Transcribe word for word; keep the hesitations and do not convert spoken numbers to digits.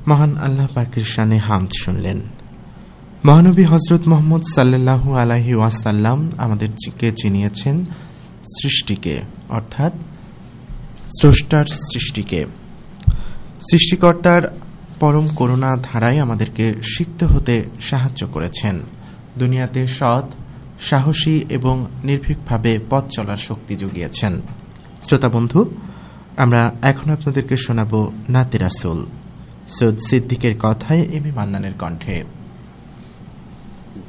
মহান আল্লাহ পাকের শানে হামদ শুনলেন। মহানবী হজরত মুহাম্মদ সাল্লাল্লাহু আলাইহি ওয়াসাল্লাম আমাদেরকে চিনিয়েছেন সৃষ্টিকে, অর্থাৎ স্রষ্টার সৃষ্টিকে। সৃষ্টিকর্তার পরম করুণা ধারায় আমাদেরকে সিক্ত হতে সাহায্য করেছেন। দুনিয়াতে সৎ, সাহসী এবং নির্ভীকভাবে পথ চলার শক্তি জুগিয়েছেন। শ্রোতা বন্ধু, আমরা এখন আপনাদেরকে শোনাব নাতে রাসূল সৈয়দ সিদ্দিকের কথায় এম এ মান্নানের কণ্ঠে।